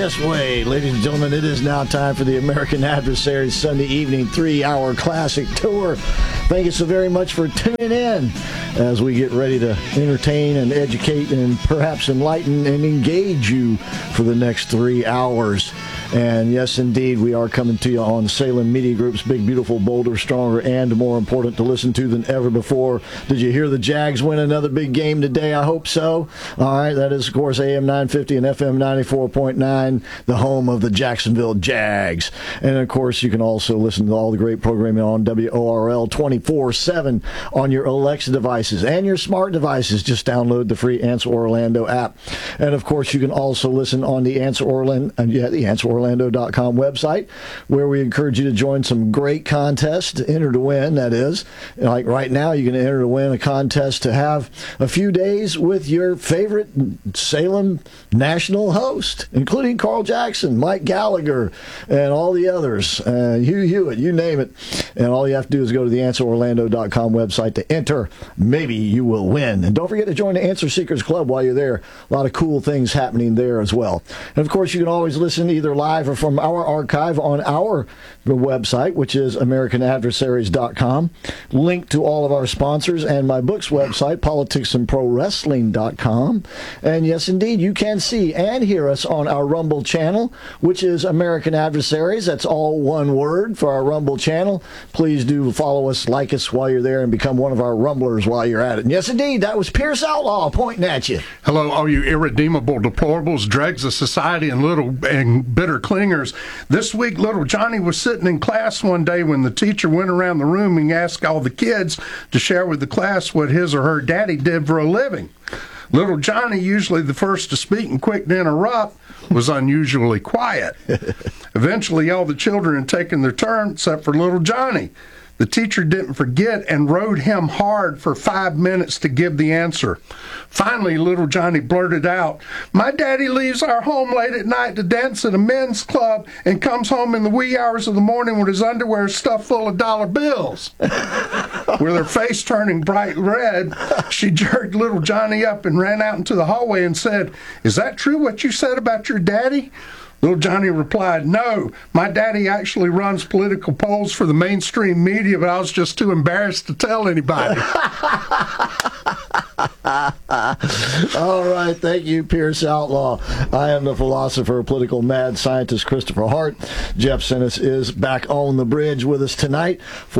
Yes, way. Ladies and gentlemen, it is now time for the American Adversaries Sunday evening 3-hour classic tour. Thank you so very much for tuning in as we get ready to entertain and educate and perhaps enlighten and engage you for the next 3 hours. And yes, indeed, we are coming to you on Salem Media Group's Big, Beautiful, Bolder, Stronger, and more important to listen to than ever before. Did you hear the Jags win another big game today? I hope so. All right, that is, of course, AM 950 and FM 94.9, the home of the Jacksonville Jags. And, of course, you can also listen to all the great programming on WORL 24/7 on your Alexa devices and your smart devices. Just download the free Answer Orlando app. And, of course, you can also listen on the Answer Orlando.com website, where we encourage you to join some great contests to enter to win, that is. Like right now, you can enter to win a contest to have a few days with your favorite Salem national host, including Carl Jackson, Mike Gallagher, and all the others. Hugh Hewitt, you name it. And all you have to do is go to the AnswerOrlando.com website to enter. Maybe you will win. And don't forget to join the Answer Seekers Club while you're there. A lot of cool things happening there as well. And, of course, you can always listen either live or from our archive on our website, which is AmericanAdversaries.com. Link to all of our sponsors and my book's website, PoliticsAndProWrestling.com. And yes, indeed, you can see and hear us on our Rumble channel, which is American Adversaries. That's all one word for our Rumble channel. Please do follow us, like us while you're there, and become one of our Rumblers while you're at it. And yes, indeed, that was Pierce Outlaw pointing at you. Hello, all you irredeemable deplorables, dregs of society, and little and bitter clingers. This week, little Johnny was sitting in class one day when the teacher went around the room and asked all the kids to share with the class what his or her daddy did for a living. Little Johnny, usually the first to speak and quick to interrupt, was unusually quiet. Eventually, all the children had taken their turn, except for little Johnny. The teacher didn't forget and rode him hard for 5 minutes to give the answer. Finally, little Johnny blurted out, "My daddy leaves our home late at night to dance at a men's club and comes home in the wee hours of the morning with his underwear stuffed full of dollar bills." With her face turning bright red, she jerked little Johnny up and ran out into the hallway and said, "Is that true what you said about your daddy?" Little Johnny replied, "No, my daddy actually runs political polls for the mainstream media, but I was just too embarrassed to tell anybody." All right, thank you, Pierce Outlaw. I am the philosopher, political mad scientist Christopher Hart. Jeff Sinis is back on the bridge with us tonight.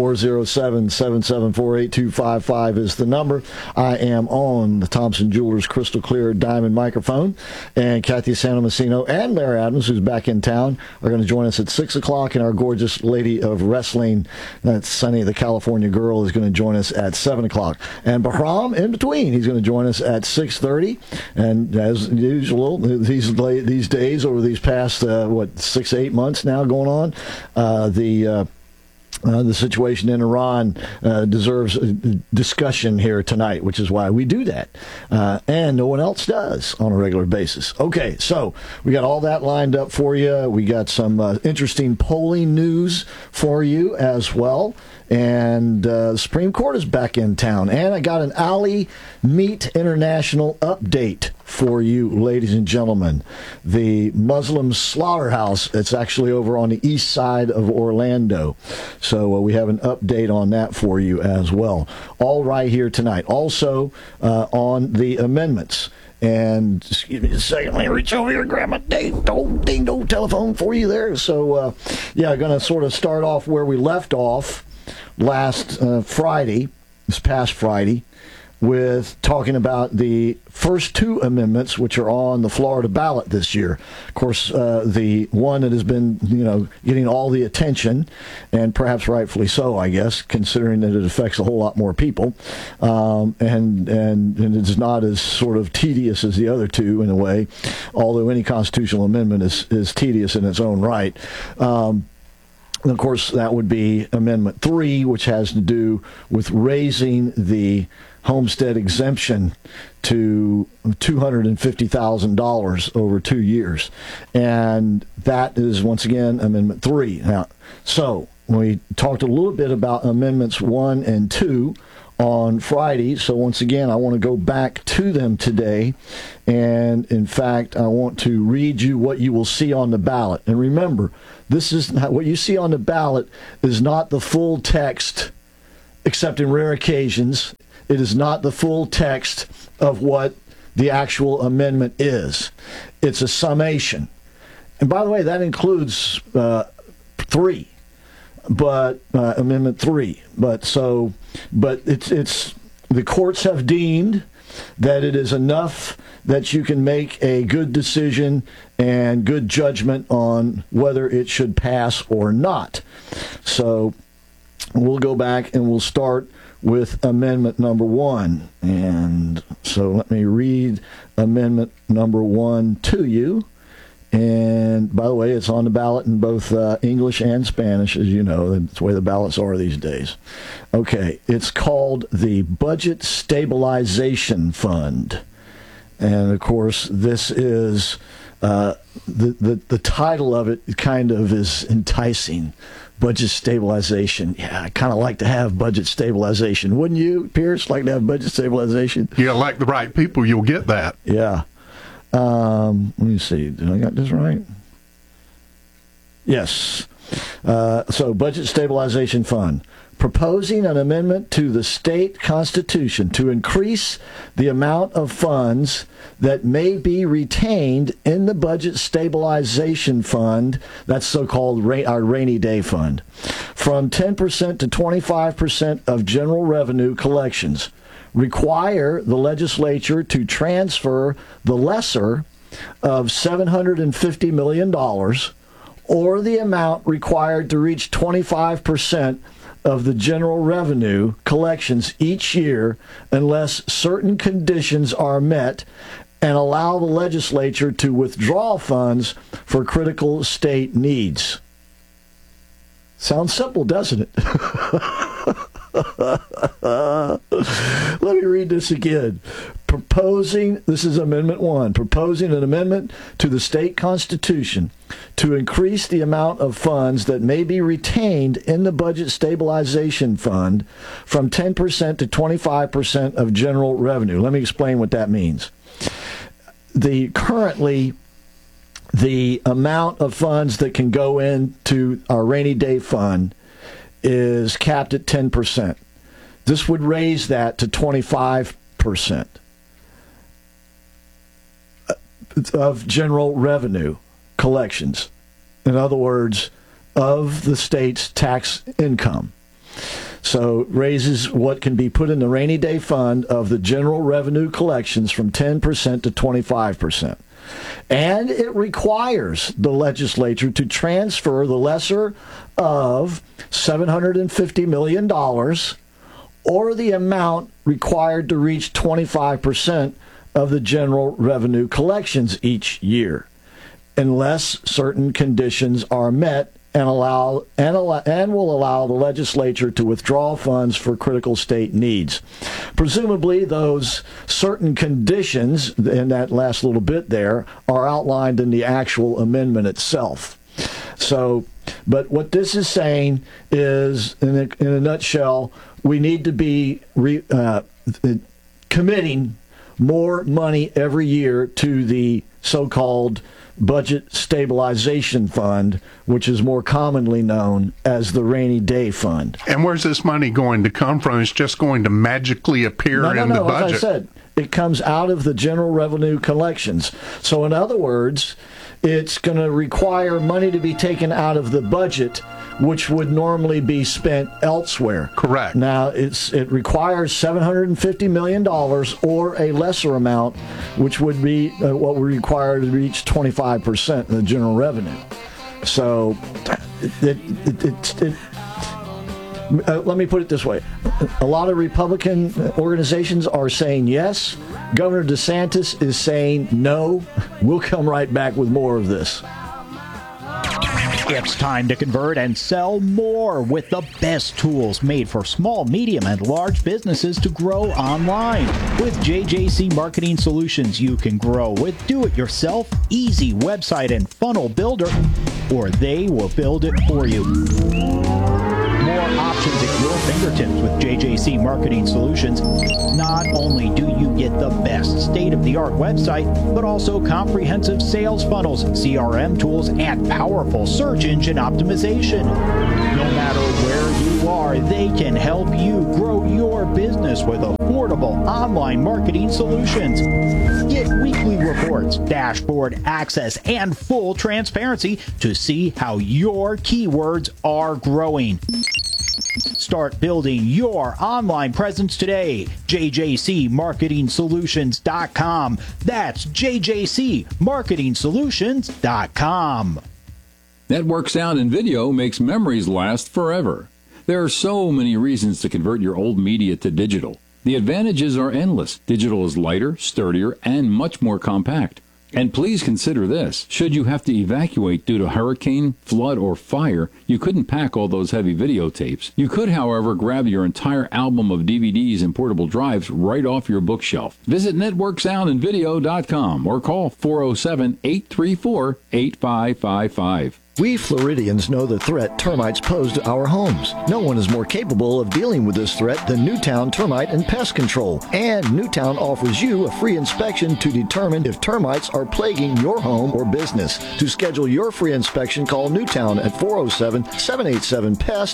407-774-8255 is the number. I am on the Thompson Jewelers Crystal Clear Diamond microphone, and Kathy Santomassino and Larry Adams, who's back in town, are going to join us at 6 o'clock, and our gorgeous lady of wrestling, that's Sunny the California Girl, is going to join us at 7 o'clock. And Bahram in between, he's going to join us at 6:30. And as usual, these days, over these past, 6-8 months now going on, the situation in Iran deserves a discussion here tonight, which is why we do that. And no one else does on a regular basis. Okay, so we got all that lined up for you. We got some interesting polling news for you as well. And the Supreme Court is back in town. And I got an Ali Meat International update for you, ladies and gentlemen. The Muslim slaughterhouse, it's actually over on the east side of Orlando. So we have an update on that for you as well. All right here tonight. Also on the amendments. And excuse me a second, let me reach over here and grab my ding-dong telephone for you there. So, going to sort of start off where we left off this past Friday, with talking about the first two amendments, which are on the Florida ballot this year. Of course, the one that has been, getting all the attention, and perhaps rightfully so, I guess, considering that it affects a whole lot more people, and it's not as sort of tedious as the other two in a way, although any constitutional amendment is tedious in its own right. And of course, that would be Amendment 3, which has to do with raising the homestead exemption to $250,000 over 2 years. And that is, once again, Amendment 3. Now, so we talked a little bit about Amendments 1 and 2 on Friday. So once again, I want to go back to them today. And in fact, I want to read you what you will see on the ballot. And remember, this is not, what you see on the ballot is not the full text, except in rare occasions. It is not the full text of what the actual amendment is. It's a summation. And by the way, that includes 3. But Amendment 3. But it's the courts have deemed that it is enough that you can make a good decision and good judgment on whether it should pass or not. So we'll go back and we'll start with Amendment number 1. And so let me read Amendment number 1 to you. And by the way, it's on the ballot in both English and Spanish, as you know. That's the way the ballots are these days. Okay, it's called the Budget Stabilization Fund. And, of course, this is the title of it kind of is enticing. Budget stabilization. Yeah, I kind of like to have budget stabilization. Wouldn't you, Pierce, like to have budget stabilization? Yeah, like the right people, you'll get that. Yeah. Let me see. Did I got this right? Yes. So, Budget Stabilization Fund. Proposing an amendment to the state constitution to increase the amount of funds that may be retained in the Budget Stabilization Fund, that's so-called our rainy day fund, from 10% to 25% of general revenue collections. Require the legislature to transfer the lesser of $750 million or the amount required to reach 25% of the general revenue collections each year unless certain conditions are met, and allow the legislature to withdraw funds for critical state needs. Sounds simple, doesn't it? Let me read this again. This is Amendment 1, proposing an amendment to the state constitution to increase the amount of funds that may be retained in the Budget Stabilization Fund from 10% to 25% of general revenue. Let me explain what that means. Currently, the amount of funds that can go into our rainy day fund is capped at 10%. This would raise that to 25% of general revenue collections. In other words, of the state's tax income. So it raises what can be put in the rainy day fund of the general revenue collections from 10% to 25%. And it requires the legislature to transfer the lesser of $750 million or the amount required to reach 25% of the general revenue collections each year, unless certain conditions are met, and will allow the legislature to withdraw funds for critical state needs. Presumably, those certain conditions in that last little bit there are outlined in the actual amendment itself. So, but what this is saying is, in a nutshell, we need to be committing more money every year to the so-called Budget Stabilization Fund, which is more commonly known as the Rainy Day Fund. And where's this money going to come from? It's just going to magically appear in the budget. As I said, it comes out of the general revenue collections. So in other words, it's going to require money to be taken out of the budget, which would normally be spent elsewhere. Correct. Now, it requires $750 million or a lesser amount, which would be what we require to reach 25% of the general revenue. So, let me put it this way. A lot of Republican organizations are saying yes. Governor DeSantis is saying no. We'll come right back with more of this. It's time to convert and sell more with the best tools made for small, medium, and large businesses to grow online. With JJC Marketing Solutions, you can grow with do-it-yourself, easy website and funnel builder, or they will build it for you. More options at your fingertips with JJC Marketing Solutions. Not only do you get the best state-of-the-art website, but also comprehensive sales funnels, CRM tools, and powerful search engine optimization. No matter where you are, they can help you grow your business with affordable online marketing solutions. Get weekly reports, dashboard access, and full transparency to see how your keywords are growing. Start building your online presence today. JJCMarketingSolutions.com. That's JJCMarketingSolutions.com. Network Sound and Video makes memories last forever. There are so many reasons to convert your old media to digital. The advantages are endless. Digital is lighter, sturdier, and much more compact. And please consider this. Should you have to evacuate due to hurricane, flood, or fire, you couldn't pack all those heavy videotapes. You could, however, grab your entire album of DVDs and portable drives right off your bookshelf. Visit networksoundandvideo.com or call 407-834-8555. We Floridians know the threat termites pose to our homes. No one is more capable of dealing with this threat than Newtown Termite and Pest Control. And Newtown offers you a free inspection to determine if termites are plaguing your home or business. To schedule your free inspection, call Newtown at 407-787-PEST,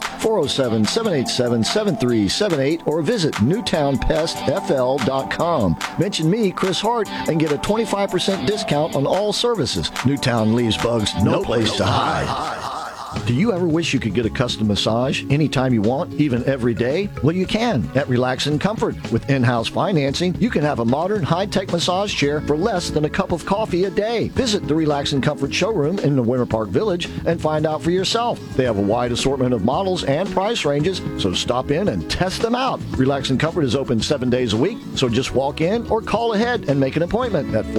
407-787-7378, or visit newtownpestfl.com. Mention me, Chris Hart, and get a 25% discount on all services. Newtown leaves bugs no place to hide. Do you ever wish you could get a custom massage anytime you want, even every day? Well, you can at Relax and Comfort. With in-house financing, you can have a modern, high-tech massage chair for less than a cup of coffee a day. Visit the Relax and Comfort showroom in the Winter Park Village and find out for yourself. They have a wide assortment of models and price ranges, so stop in and test them out. Relax and Comfort is open 7 days a week, so just walk in or call ahead and make an appointment at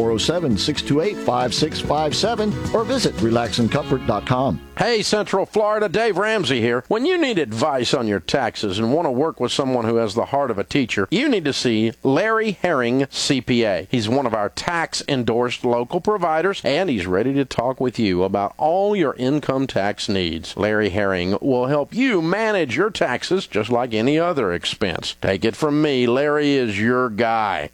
407-628-5657 or visit relaxandcomfort.com. Hey, Central Florida, Dave Ramsey here. When you need advice on your taxes and want to work with someone who has the heart of a teacher, you need to see Larry Herring, CPA. He's one of our tax-endorsed local providers, and he's ready to talk with you about all your income tax needs. Larry Herring will help you manage your taxes just like any other expense. Take it from me, Larry is your guy.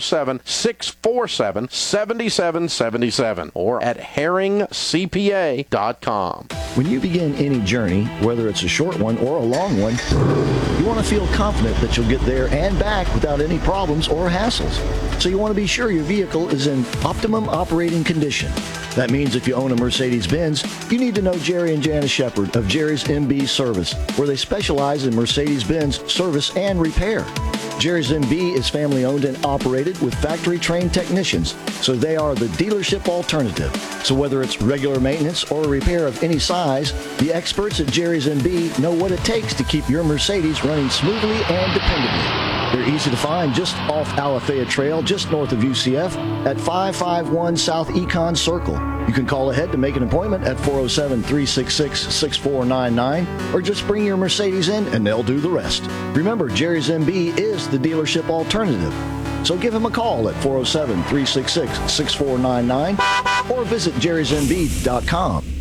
407-647-7777 or at herringcpa.com. When you begin any journey, whether it's a short one or a long one, you want to feel confident that you'll get there and back without any problems or hassles. So you want to be sure your vehicle is in optimum operating condition. That means if you own a Mercedes-Benz, you need to know Jerry and Janice Shepard of Jerry's MB Service, where they specialize in Mercedes-Benz service and repair. Jerry's MB is family-owned and operated with factory-trained technicians, so they are the dealership alternative. So whether it's regular maintenance or a repair of any size, the experts at Jerry's MB know what it takes to keep your Mercedes running smoothly and dependably. They're easy to find just off Alafaya Trail, just north of UCF, at 551 South Econ Circle. You can call ahead to make an appointment at 407-366-6499, or just bring your Mercedes in and they'll do the rest. Remember, Jerry's MB is the dealership alternative. So give him a call at 407-366-6499 or visit jerrysmb.com.